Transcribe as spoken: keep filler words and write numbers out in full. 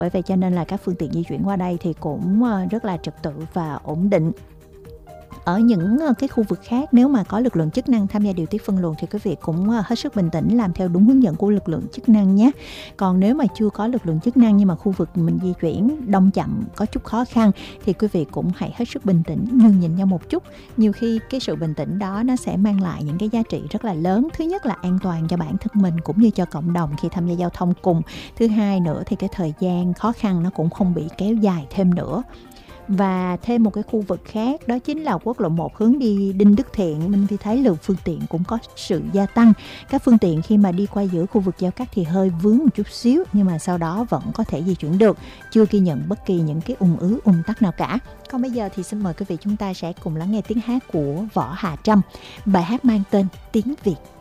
Bởi vậy cho nên là các phương tiện di chuyển qua đây thì cũng ờ, rất là trật tự và ổn định. Ở những ờ, cái khu vực khác, nếu mà có lực lượng chức năng tham gia điều tiết phân luồng thì quý vị cũng ờ, hết sức bình tĩnh làm theo đúng hướng dẫn của lực lượng chức năng nhé. Còn nếu mà chưa có lực lượng chức năng nhưng mà khu vực mình di chuyển đông chậm, có chút khó khăn thì quý vị cũng hãy hết sức bình tĩnh, nhường nhịn nhau một chút. Nhiều khi cái sự bình tĩnh đó nó sẽ mang lại những cái giá trị rất là lớn. Thứ nhất là an toàn cho bản thân mình cũng như cho cộng đồng khi tham gia giao thông cùng. Thứ hai nữa thì cái thời gian khó khăn nó cũng không bị kéo dài thêm nữa. Và thêm một cái khu vực khác đó chính là quốc lộ một hướng đi Đinh Đức Thiện. Mình thì thấy lượng phương tiện cũng có sự gia tăng. Các phương tiện khi mà đi qua giữa khu vực giao cắt thì hơi vướng một chút xíu, nhưng mà sau đó vẫn có thể di chuyển được, chưa ghi nhận bất kỳ những cái ùn ứ ùn tắc nào cả. Còn bây giờ thì xin mời quý vị chúng ta sẽ cùng lắng nghe tiếng hát của Võ Hà Trâm. Bài hát mang tên Tiếng Việt.